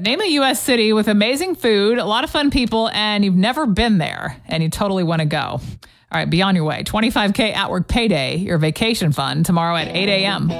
Name a U.S. city with amazing food, a lot of fun people, and you've never been there, and you totally want to go. All right, be on your way. $25K at work payday, your vacation fund, tomorrow at 8 a.m.